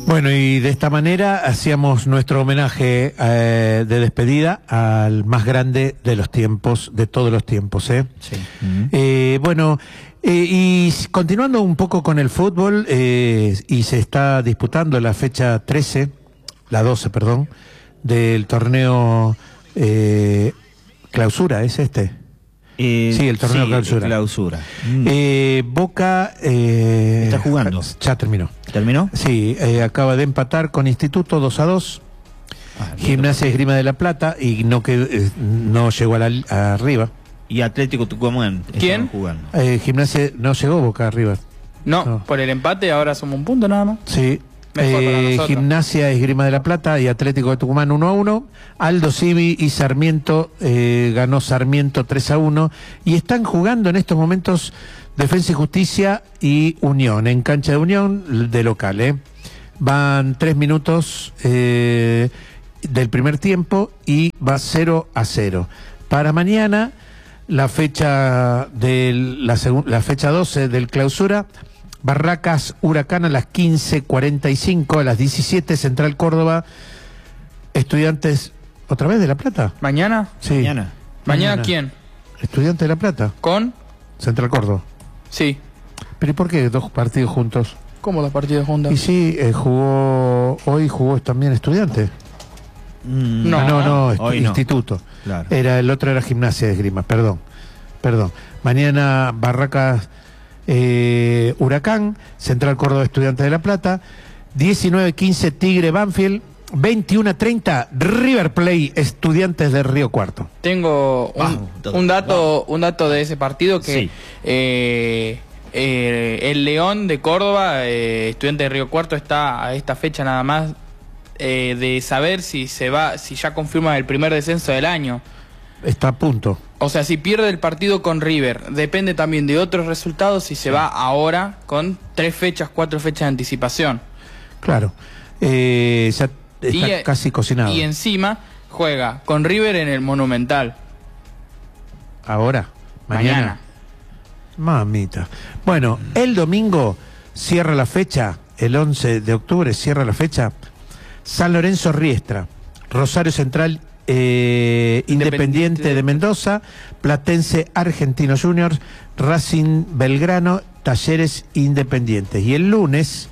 Bueno, y de esta manera hacíamos nuestro homenaje de despedida al más grande de los tiempos, de todos los tiempos, ¿eh? Sí. Bueno, y continuando un poco con el fútbol, y se está disputando la fecha 13, la 12, perdón, del torneo clausura, ¿es este? Sí, el torneo clausura. Boca está jugando. Ya terminó. ¿Terminó? Sí, acaba de empatar con Instituto 2-2. Gimnasia Esgrima de La Plata y no llegó arriba. Y Atlético Tucumán. ¿Quién? Jugando. Gimnasia no llegó Boca arriba. No, por el empate ahora somos un punto nada más. Sí. Mejor para nosotros. Gimnasia Esgrima de La Plata y Atlético de Tucumán 1-1. Aldo Civi y Sarmiento, ganó Sarmiento 3-1. Y están jugando en estos momentos Defensa y Justicia y Unión, en cancha de Unión de local. Van 3 minutos del primer tiempo y va 0-0. Para mañana, la fecha la fecha 12 del clausura, Barracas Huracán a las 15:45, a las 17 Central Córdoba, Estudiantes, ¿otra vez de La Plata? ¿Mañana? Sí. ¿Mañana quién? Estudiantes de La Plata. ¿Con? Central Córdoba. Sí. ¿Pero y por qué 2 partidos juntos? ¿Cómo 2 partidos juntos? Y sí, hoy jugó también Estudiantes. No, hoy Instituto. No. Claro. El otro era Gimnasia de Esgrima, perdón. Mañana Barracas Huracán, Central Córdoba Estudiantes de La Plata, 19:15 Tigre Banfield, 21:30 River Plate Estudiantes de Río Cuarto. Tengo un dato de ese partido que sí. El León de Córdoba, Estudiante de Río Cuarto, está a esta fecha nada más de saber si ya confirma el primer descenso del año. Está a punto. O sea, si pierde el partido con River, depende también de otros resultados si se va ahora con 4 fechas de anticipación. Claro. Ya está casi cocinado. Y encima juega con River en el Monumental. ¿Ahora? ¿Mañana? Mamita. Bueno, el domingo cierra la fecha, el 11 de octubre cierra la fecha, San Lorenzo Riestra, Rosario Central Independiente de Mendoza, Platense Argentino Juniors, Racing Belgrano, Talleres Independientes. Y el lunes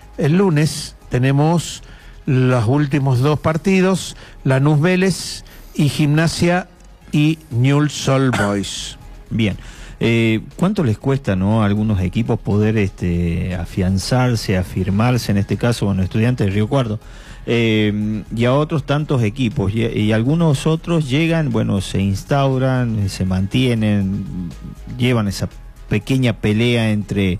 tenemos los últimos 2 partidos, Lanús Vélez y Gimnasia y Newell's Old Boys. Bien. ¿Cuánto les cuesta, a algunos equipos poder afianzarse, afirmarse, en este caso, Estudiantes de Río Cuarto, y a otros tantos equipos, y algunos otros llegan, se instauran, se mantienen, llevan esa pequeña pelea entre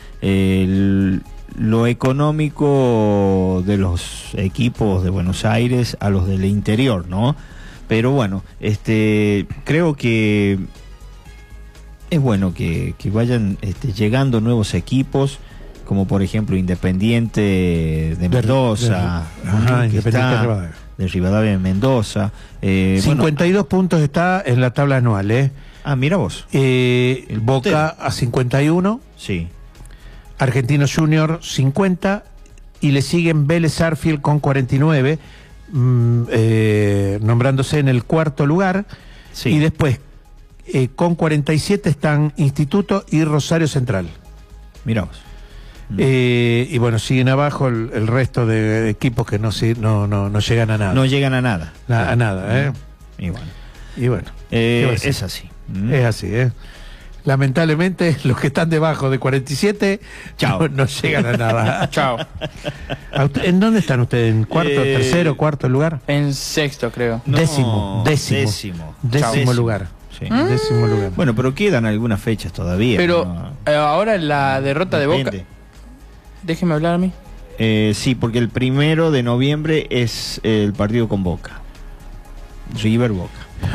lo económico de los equipos de Buenos Aires a los del interior, ¿no? Pero creo que es bueno que vayan llegando nuevos equipos, como por ejemplo Independiente de Mendoza, Independiente de Rivadavia de Mendoza. 52 puntos está en la tabla anual, mira vos. Boca a 51. Sí. Argentino Junior 50. Y le siguen Vélez Sarsfield con 49, nombrándose en el 4º lugar. Sí. Y después, con 47 están Instituto y Rosario Central. Mira vos. Y siguen abajo el resto de equipos que no llegan a nada. No llegan a nada. A nada, Y bueno. Es así. Es así, Lamentablemente, los que están debajo de 47 no llegan a nada. Chao. ¿En dónde están ustedes? ¿En tercero, cuarto lugar? En 6º, creo. Décimo lugar. Sí. Décimo lugar. Bueno, pero quedan algunas fechas todavía. Pero ahora la derrota de Boca. Déjeme hablar a mí. Sí, porque el 1 de noviembre es el partido con Boca. River Boca.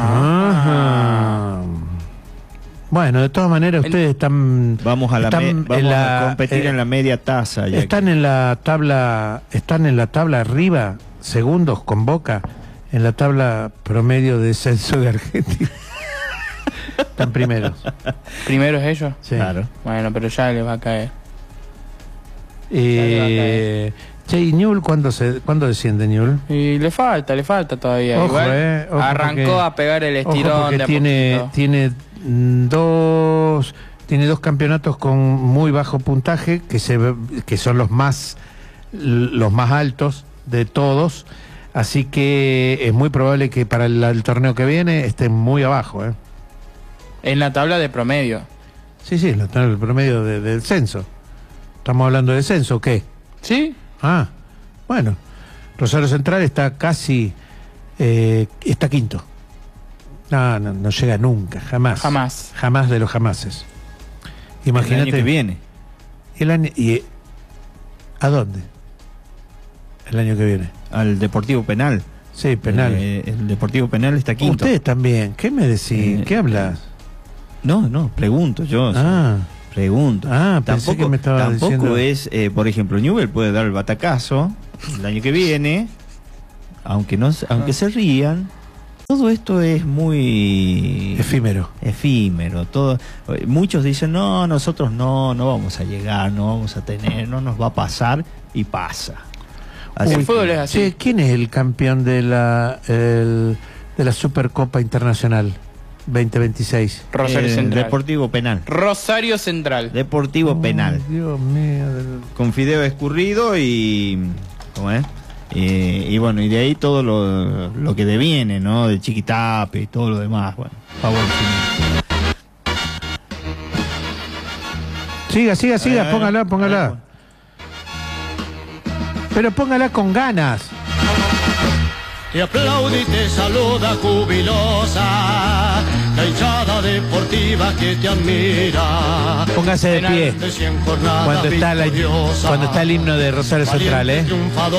Bueno, de todas maneras ustedes están... Vamos a competir en la media taza. Están en la tabla arriba, segundos con Boca, en la tabla promedio de descenso de Argentina. Están primeros. ¿Primeros ellos? Sí. Claro. Bueno, pero ya les va a caer. Che, ¿y Newell cuándo desciende Newell? Y le falta todavía. Ojo, Igual ojo, arrancó porque- a pegar el Ojo, estirón porque de a tiene poquito. tiene dos campeonatos con muy bajo puntaje que son los más altos de todos, así que es muy probable que para el torneo que viene esté muy abajo, ¿eh? En la tabla de promedio. Sí, el promedio del censo. ¿Estamos hablando de descenso o qué? ¿Sí? Ah, bueno. Rosario Central está casi... está quinto. No llega nunca, jamás. Jamás. Jamás de los jamases. Imagínate. El año que viene. ¿A dónde? El año que viene. Al Deportivo Penal. Sí, Penal. El Deportivo Penal está quinto. Ustedes también. ¿Qué me decís? ¿Qué hablas? No, pregunto yo. Pregunto. Pensé que me estaba tampoco diciendo... es, por ejemplo, Newell puede dar el batacazo el año que viene, aunque se rían. Todo esto es muy efímero. Todo. Muchos dicen, no, nosotros no vamos a llegar, no vamos a tener, no nos va a pasar, y pasa. Así el fútbol es así. Che, ¿quién es el campeón de la Supercopa Internacional 2026? Rosario Central. Deportivo Penal. Rosario Central. Deportivo Penal. Dios mío. Con Fideo Escurrido y... ¿Cómo es? Y bueno, y de ahí todo lo que deviene, ¿no? De Chiquitape y todo lo demás. Bueno, favorecimiento. Siga, póngala. Pero póngala con ganas. Te aplaude y te saluda jubilosa, la hinchada deportiva que te admira. Póngase de pie cuando está el himno de Rosario Central, ¿eh?